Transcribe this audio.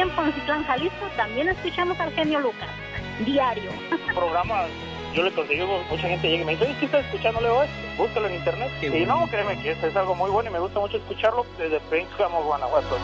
en Poncitlán, Jalisco, también escuchamos al genio Lucas, diario. Programa, yo le conseguí, mucha gente llega y me dice, oye, ¿qué estás escuchando, Leo? Búscalo en internet. Y no, créeme que es algo muy bueno y me gusta mucho escucharlo desde Pénjamo, Guanajuato.